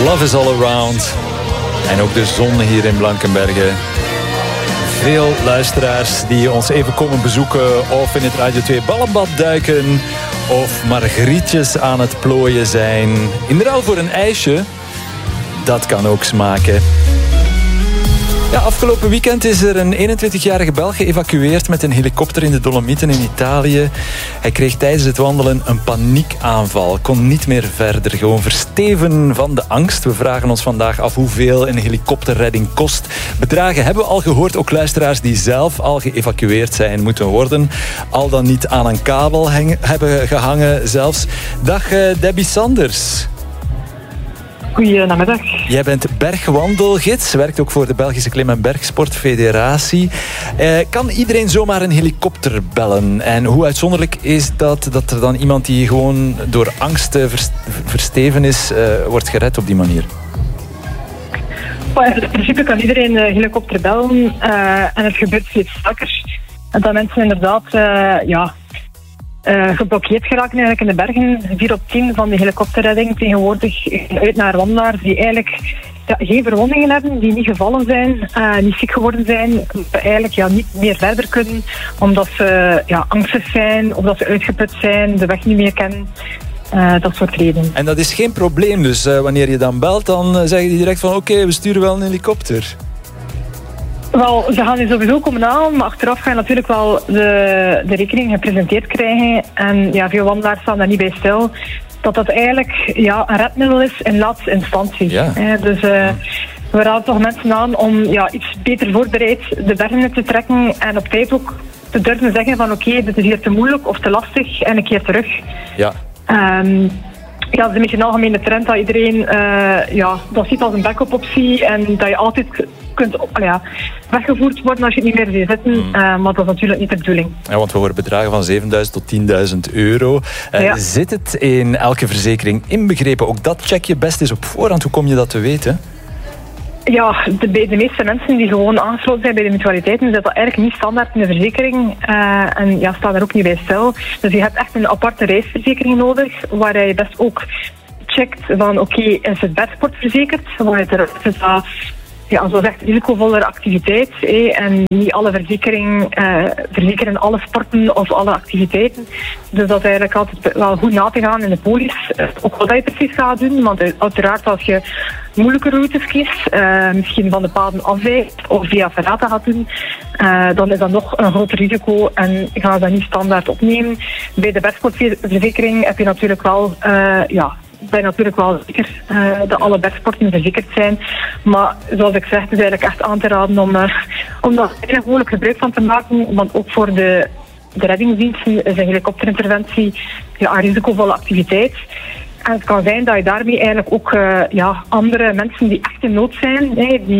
Love is all around. En ook de zon hier in Blankenberge. Veel luisteraars die ons even komen bezoeken of in het Radio 2 ballenbad duiken of margrietjes aan het plooien zijn. In ruil voor een ijsje, dat kan ook smaken. Ja, afgelopen weekend is er een 21-jarige Belg geëvacueerd met een helikopter in de Dolomieten in Italië. Hij kreeg tijdens het wandelen een paniekaanval, kon niet meer verder. Gewoon versteven van de angst. We vragen ons vandaag af hoeveel een helikopterredding kost. Bedragen hebben we al gehoord, ook luisteraars die zelf al geëvacueerd zijn moeten worden. Al dan niet aan een kabel hebben gehangen zelfs. Dag Debbie Sanders. Goedenamiddag. Jij bent bergwandelgids, werkt ook voor de Belgische Klim- en Bergsportfederatie. Kan iedereen zomaar een helikopter bellen? En hoe uitzonderlijk is dat er dan iemand die gewoon door angst versteven is, wordt gered op die manier? In principe kan iedereen een helikopter bellen en het gebeurt steeds vaker. En dat mensen inderdaad geblokkeerd geraken eigenlijk in de bergen. 4 op 10 van de helikopterredding tegenwoordig uit naar wandelaars die eigenlijk geen verwondingen hebben, die niet gevallen zijn, niet ziek geworden zijn, eigenlijk niet meer verder kunnen, omdat ze angstig zijn, of dat ze uitgeput zijn, de weg niet meer kennen. Dat soort redenen. En dat is geen probleem, dus wanneer je dan belt, dan zeg je direct van oké, we sturen wel een helikopter. Wel, ze gaan nu sowieso komen aan, maar achteraf ga je natuurlijk wel de rekening gepresenteerd krijgen. En veel wandelaars staan daar niet bij stil. Dat eigenlijk een redmiddel is in laatste instantie. Ja. Dus we raden toch mensen aan om iets beter voorbereid de bergen in te trekken. En op tijd ook te durven zeggen van oké, dit is hier te moeilijk of te lastig en een keer terug. Ja. Dat is een beetje een algemene trend dat iedereen dat ziet als een backup optie en dat je altijd kunt weggevoerd worden als je het niet meer ziet zitten. Maar dat is natuurlijk niet de bedoeling. Ja, want we horen bedragen van 7.000 tot 10.000 euro. Zit het in elke verzekering inbegrepen? Ook dat check je best eens op voorhand. Hoe kom je dat te weten? Ja, de meeste mensen die gewoon aangesloten zijn bij de mutualiteiten, zit dat eigenlijk niet standaard in de verzekering en staan er ook niet bij stil. Dus je hebt echt een aparte reisverzekering nodig, waar je best ook checkt van oké, is het bedsport verzekerd? Waar het eruit is dat zoals echt risicovollere activiteit. En niet alle verzekeren alle sporten of alle activiteiten. Dus dat is eigenlijk altijd wel goed na te gaan in de polis. Ook wat je precies gaat doen. Want uiteraard als je moeilijke routes kiest, misschien van de paden afwijkt of via ferrata gaat doen, dan is dat nog een groot risico en gaan ze dat niet standaard opnemen. Bij de bergsportverzekering heb je natuurlijk wel ben je natuurlijk wel zeker dat alle bergsporten verzekerd zijn. Maar zoals ik zeg, het is eigenlijk echt aan te raden om daar weinig mogelijk gebruik van te maken. Want ook voor de reddingsdiensten is een helikopterinterventie een risicovolle activiteit. En het kan zijn dat je daarmee eigenlijk ook andere mensen die echt in nood zijn,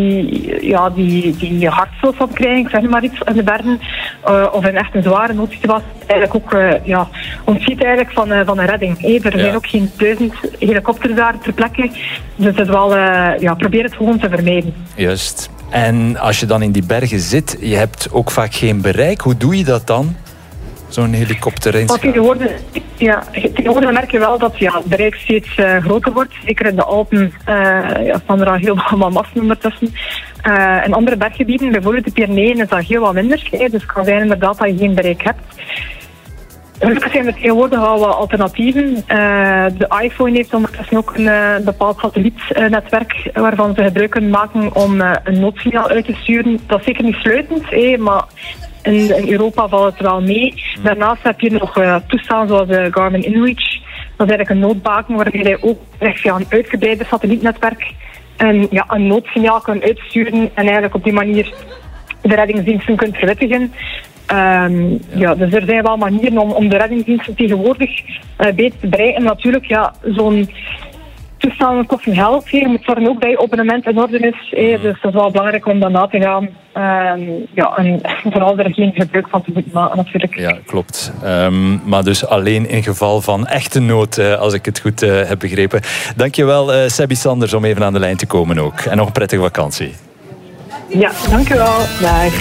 die hartstilstand krijgen, ik zeg maar iets, in de bergen, of in echt een zware noodsituatie, eigenlijk ook ontschiet eigenlijk van een redding. Er zijn ook geen 1000 helikopters daar ter plekke, dus het is wel, probeer het gewoon te vermijden. Juist. En als je dan in die bergen zit, je hebt ook vaak geen bereik. Hoe doe je dat dan? Zo'n helikopter inschakelen. Tegenwoordig merk je wel dat het bereik steeds groter wordt. Zeker in de Alpen staan er al heel wat massen ondertussen. In andere berggebieden, bijvoorbeeld de Pyreneeën, is dat heel wat minder. Dus het kan zijn inderdaad dat je geen bereik hebt. Gelukkig zijn er tegenwoordig al wat alternatieven. De iPhone heeft ondertussen ook een bepaald satellietnetwerk waarvan ze gebruik kunnen maken om een noodsignaal uit te sturen. Dat is zeker niet sluitend, maar in Europa valt het wel mee. Daarnaast heb je nog toestellen zoals de Garmin InReach. Dat is eigenlijk een noodbaken waarbij je ook via een uitgebreide satellietnetwerk een noodsignaal kunt uitsturen en eigenlijk op die manier de reddingsdiensten kunt verwittigen. Dus er zijn wel manieren om de reddingsdiensten tegenwoordig beter te bereiken. Natuurlijk, zo'n toestel kost geld. Je moet zorgen ook dat je abonnement in orde is. Dus dat is wel belangrijk om dat na te gaan. En vooral er geen gebruik van te moeten maken, natuurlijk. Ja, klopt. Maar dus alleen in geval van echte nood, als ik het goed heb begrepen. Dankjewel, Debbie Sanders, om even aan de lijn te komen ook. En nog een prettige vakantie. Ja, dankjewel. Dag.